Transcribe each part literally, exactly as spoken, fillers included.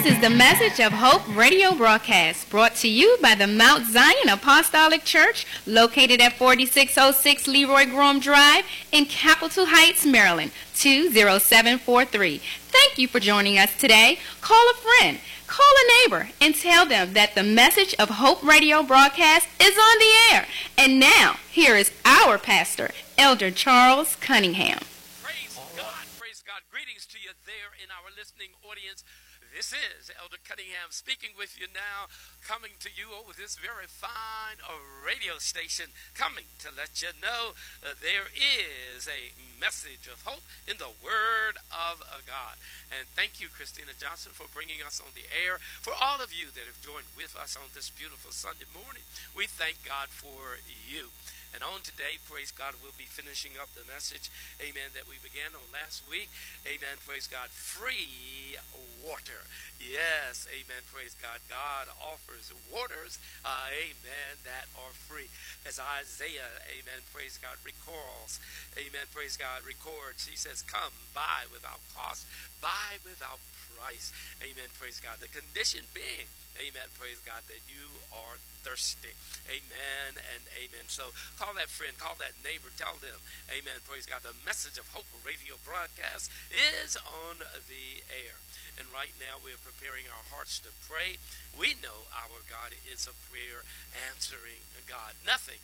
This is the Message of Hope radio broadcast brought to you by the Mount Zion Apostolic Church located at forty-six oh six Leroy Grome Drive in Capitol Heights, Maryland, two oh seven four three. Thank you for joining us today. Call a friend, call a neighbor, and tell them that the Message of Hope radio broadcast is on the air. And now, here is our pastor, Elder Charles Cunningham. Praise God, praise God. Greetings to you there in our listening audience. This is Elder Cunningham speaking with you now, coming to you over this very fine uh, radio station, coming to let you know uh, there is a message of hope in the Word of uh, God. And thank you, Christina Johnson, for bringing us on the air. For all of you that have joined with us on this beautiful Sunday morning, we thank God for you. And on today, praise God, we'll be finishing up the message, amen, that we began on last week. Amen, praise God, free water. Yes, amen, praise God. God offers waters, uh, amen, that are free. As Isaiah, amen, praise God, recalls, amen, praise God, records, he says, come, buy without cost, buy without price. Amen, praise God. The condition being, amen, praise God, that you are thirsty. Amen and amen. So call that friend, call that neighbor, tell them, amen, praise God, the Message of Hope radio broadcast is on the air. And right now we're preparing our hearts to pray. We know our God is a prayer answering God. Nothing,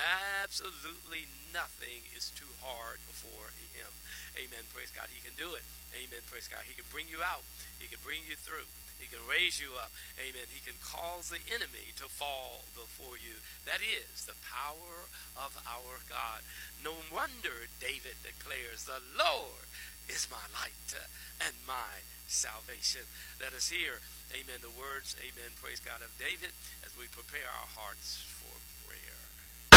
absolutely nothing is too hard for him. Amen, praise God. He can do it. Amen, praise God. He can bring you out. He can bring you through. He can raise you up. Amen. He can cause the enemy to fall before you. That is the power of our God. No wonder David declares, the Lord is my light and my salvation. Let us hear, amen, the words, amen, praise God, of David as we prepare our hearts for prayer.